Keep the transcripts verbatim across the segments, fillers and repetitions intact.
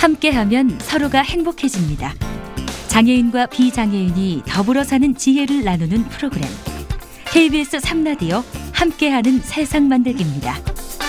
함께하면 서로가 행복해집니다. 장애인과 비장애인이 더불어 사는 지혜를 나누는 프로그램. 케이비에스 삼 라디오 함께하는 세상 만들기입니다.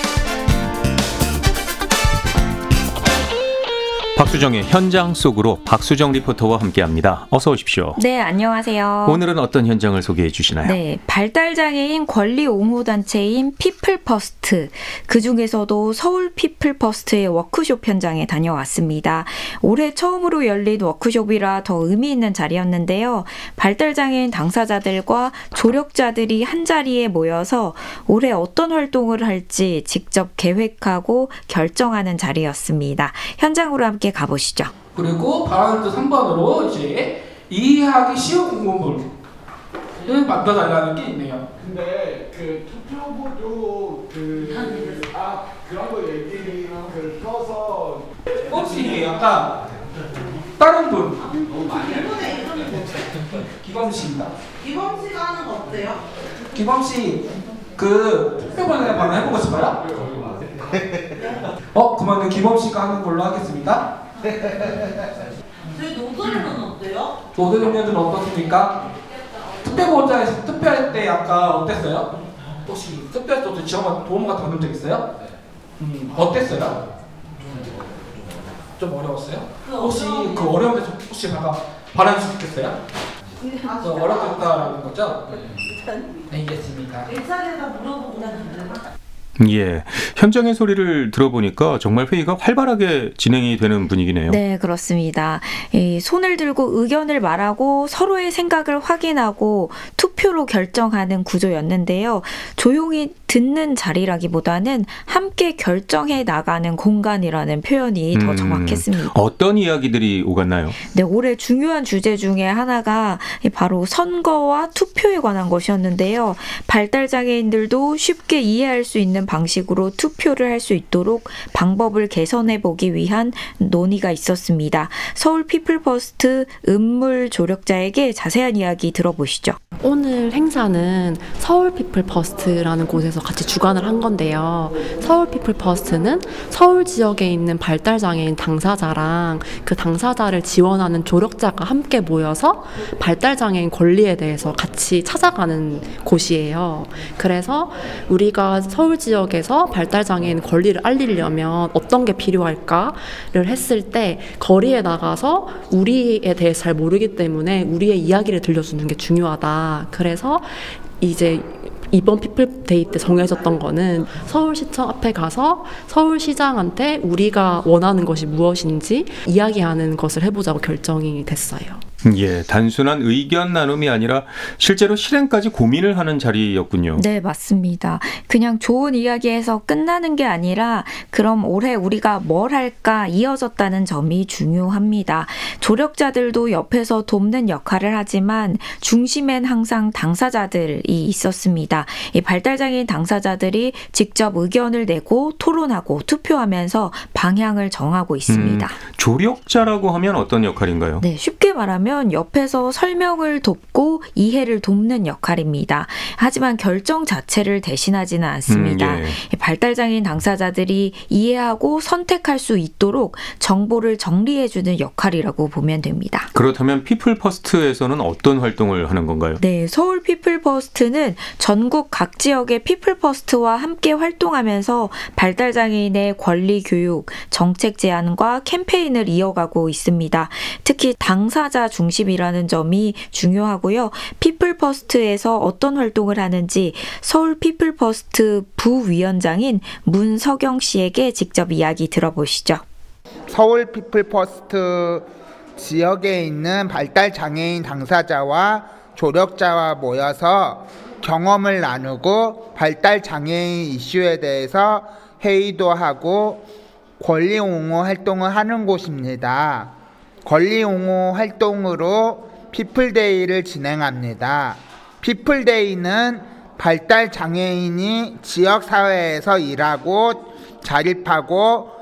박수정의 현장 속으로 박수정 리포터와 함께합니다. 어서 오십시오. 네, 안녕하세요. 오늘은 어떤 현장을 소개해 주시나요? 네, 발달장애인 권리 옹호 단체인 피플퍼스트, 그중에서도 서울 피플퍼스트의 워크숍 현장에 다녀왔습니다. 올해 처음으로 열린 워크숍이라 더 의미 있는 자리였는데요. 발달장애인 당사자들과 조력자들이 한자리에 모여서 올해 어떤 활동을 할지 직접 계획하고 결정하는 자리였습니다. 현장으로 함께 가보시죠. 그리고 바라운드 삼 번으로 이제 이해하기 쉬운 공부물을 만들어달라는 게 있네요. 근데 그 투표보도 그 아 그런 거 얘기랑 그 써서 혹시 약간 다른 분 기범 씨입니다. 기범 씨가 하는 거 어때요? 기범 씨 그 투표번호 바로 해보고 싶어요? 어 그러면 기범 씨가 하는 걸로 하겠습니다. 저희 노드는 어때요? 노드 종류들은 어떻습니까? 투표보호자에서 투표할 때 약간 어땠어요? 혹시 투표할 때 지원 도움 같은 거 받은 적 있어요? 음 어땠어요? 좀 어려웠어요? 혹시 그 어려운 데서 혹시 잠깐 발언해 주시겠어요? 그 어렵겠다라는 거죠? 알겠습니다. 일자리에다 물어보고 예, 현장의 소리를 들어보니까 정말 회의가 활발하게 진행이 되는 분위기네요. 네, 그렇습니다. 이 손을 들고 의견을 말하고 서로의 생각을 확인하고 투표로 결정하는 구조였는데요. 조용히 듣는 자리라기보다는 함께 결정해 나가는 공간이라는 표현이 더 음, 정확했습니다. 어떤 이야기들이 오갔나요? 네, 올해 중요한 주제 중에 하나가 바로 선거와 투표에 관한 것이었는데요. 발달장애인들도 쉽게 이해할 수 있는 방식으로 투표를 할 수 있도록 방법을 개선해 보기 위한 논의가 있었습니다. 서울 피플퍼스트 은물 조력자에게 자세한 이야기 들어보시죠. 오늘 행사는 서울 피플퍼스트라는 곳에서 같이 주관을 한 건데요. 서울 피플퍼스트는 서울 지역에 있는 발달장애인 당사자랑 그 당사자를 지원하는 조력자가 함께 모여서 발달장애인 권리에 대해서 같이 찾아가는 곳이에요. 그래서 우리가 서울 지역에서 발달장애인 권리를 알리려면 어떤 게 필요할까를 했을 때 거리에 나가서 우리에 대해서 잘 모르기 때문에 우리의 이야기를 들려주는 게 중요하다. 그래서 이제 이번 피플데이 때 정해졌던 거는 서울시청 앞에 가서 서울시장한테 우리가 원하는 것이 무엇인지 이야기하는 것을 해보자고 결정이 됐어요. 예, 단순한 의견 나눔이 아니라 실제로 실행까지 고민을 하는 자리였군요. 네, 맞습니다. 그냥 좋은 이야기에서 끝나는 게 아니라 그럼 올해 우리가 뭘 할까 이어졌다는 점이 중요합니다. 조력자들도 옆에서 돕는 역할을 하지만 중심엔 항상 당사자들이 있었습니다. 이 발달장애인 당사자들이 직접 의견을 내고 토론하고 투표하면서 방향을 정하고 있습니다. 음, 조력자라고 하면 어떤 역할인가요? 네, 쉽게 말하면 옆에서 설명을 돕고 이해를 돕는 역할입니다. 하지만 결정 자체를 대신하지는 않습니다. 음, 예. 발달장애인 당사자들이 이해하고 선택할 수 있도록 정보를 정리해주는 역할이라고 보면 됩니다. 그렇다면 피플퍼스트에서는 어떤 활동을 하는 건가요? 네, 서울 피플퍼스트는 전국 각 지역의 피플퍼스트와 함께 활동하면서 발달장애인의 권리 교육, 정책 제안과 캠페인을 이어가고 있습니다. 특히 당사자 중심이라는 점이 중요하고요. 피플퍼스트에서 어떤 활동을 하는지 서울 피플퍼스트 부위원장인 문석영 씨에게 직접 이야기 들어보시죠. 서울 피플퍼스트 지역에 있는 발달장애인 당사자와 조력자와 모여서 경험을 나누고 발달장애인 이슈에 대해서 회의도 하고 권리 옹호 활동을 하는 곳입니다. 권리 옹호 활동으로 피플데이를 진행합니다. 피플데이는 발달장애인이 지역사회에서 일하고 자립하고